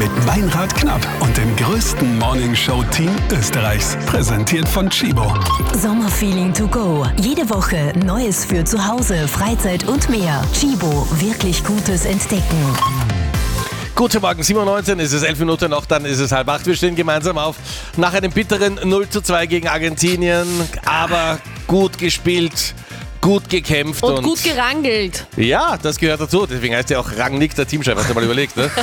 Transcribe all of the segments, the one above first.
mit Meinrad Knapp und dem größten Morningshow-Team Österreichs. Präsentiert von Chibo. Sommerfeeling to go. Jede Woche Neues für zu Hause, Freizeit und mehr. Chibo, wirklich Gutes entdecken. Guten Morgen, 7.19 Uhr, ist es 11 Minuten noch, dann ist es 7:30. Wir stehen gemeinsam auf nach einem bitteren 0:2 gegen Argentinien, aber gut gespielt, gut gekämpft und gut gerangelt. Ja, das gehört dazu, deswegen heißt ja auch Rangnick, der Teamchef, hast du mal überlegt, ne?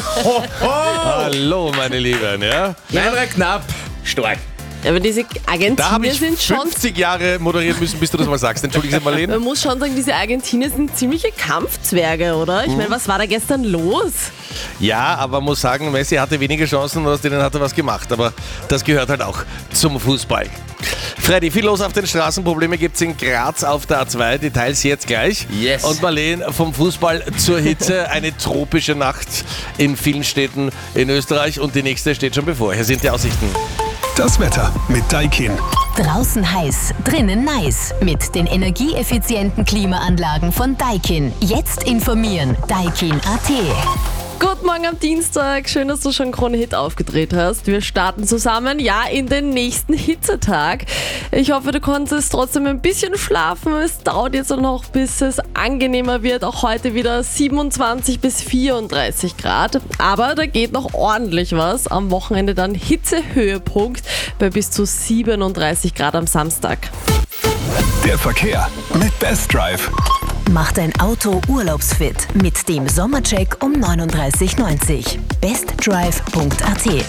Hallo, meine Lieben, ja? Meinrad Knapp, stark. Aber diese Argentinier Da habe ich sind schon... 50 Jahre moderieren müssen, bis du das mal sagst. Entschuldige Sie, Marlene. Man muss schon sagen, diese Argentinier sind ziemliche Kampfzwerge, oder? Ich meine, was war da gestern los? Ja, aber man muss sagen, Messi hatte wenige Chancen und aus denen hat er was gemacht. Aber das gehört halt auch zum Fußball. Freddy, viel los auf den Straßen. Probleme gibt es in Graz auf der A2. Details jetzt gleich. Yes. Und Marlene, vom Fußball zur Hitze. Eine tropische Nacht in vielen Städten in Österreich. Und die nächste steht schon bevor. Hier sind die Aussichten. Das Wetter mit Daikin. Draußen heiß, drinnen nice. Mit den energieeffizienten Klimaanlagen von Daikin. Jetzt informieren. Daikin.at. Guten Morgen am Dienstag. Schön, dass du schon Krone-Hit aufgedreht hast. Wir starten zusammen, ja, in den nächsten Hitzetag. Ich hoffe, du konntest trotzdem ein bisschen schlafen. Es dauert jetzt noch, bis es angenehmer wird. Auch heute wieder 27 bis 34 Grad. Aber da geht noch ordentlich was. Am Wochenende dann Hitzehöhepunkt bei bis zu 37 Grad am Samstag. Der Verkehr mit Best Drive. Mach dein Auto urlaubsfit mit dem Sommercheck um 39,90. bestdrive.at.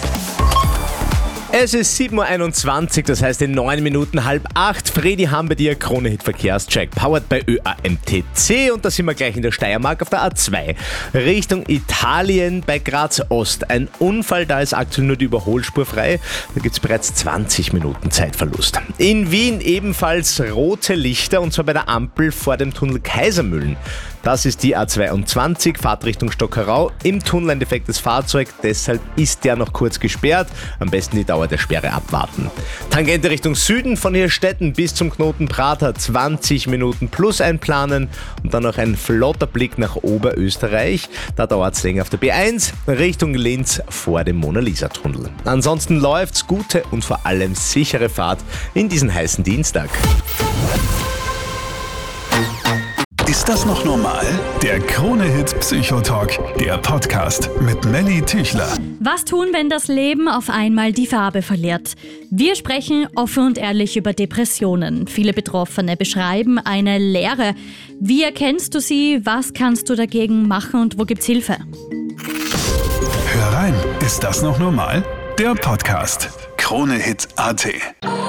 Es ist 7.21 Uhr, das heißt in 9 Minuten 7:30. Fredi haben bei dir Krone-Hit Verkehrscheck, powered bei ÖAMTC, und da sind wir gleich in der Steiermark auf der A2. Richtung Italien bei Graz Ost. Ein Unfall, da ist aktuell nur die Überholspur frei. Da gibt es bereits 20 Minuten Zeitverlust. In Wien ebenfalls rote Lichter, und zwar bei der Ampel vor dem Tunnel Kaisermühlen. Das ist die A22, Fahrt Richtung Stockerau. Im Tunnel ein defektes Fahrzeug, deshalb ist der noch kurz gesperrt. Am besten die Dauer der Sperre abwarten. Tangente Richtung Süden von Hirstetten bis zum Knoten Prater, 20 Minuten plus einplanen. Und dann noch ein flotter Blick nach Oberösterreich. Da dauert es länger auf der B1 Richtung Linz vor dem Mona-Lisa-Tunnel. Ansonsten läuft's, gute und vor allem sichere Fahrt in diesen heißen Dienstag. Ist das noch normal? Der Krone-Hit Psychotalk, der Podcast mit Melly Tüchler. Was tun, wenn das Leben auf einmal die Farbe verliert? Wir sprechen offen und ehrlich über Depressionen. Viele Betroffene beschreiben eine Leere. Wie erkennst du sie? Was kannst du dagegen machen und wo gibt's Hilfe? Hör rein, ist das noch normal? Der Podcast Krone-Hit.at.